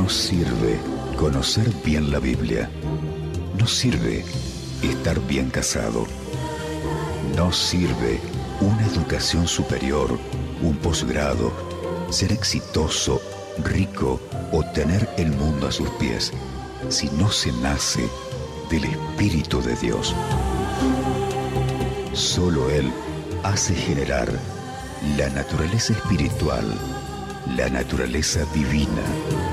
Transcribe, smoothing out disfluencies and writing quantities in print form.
No sirve conocer bien la Biblia. No sirve estar bien casado. No sirve una educación superior, un posgrado, ser exitoso, rico o tener el mundo a sus pies, si no se nace del Espíritu de Dios. Solo Él hace generar la naturaleza espiritual, la naturaleza divina.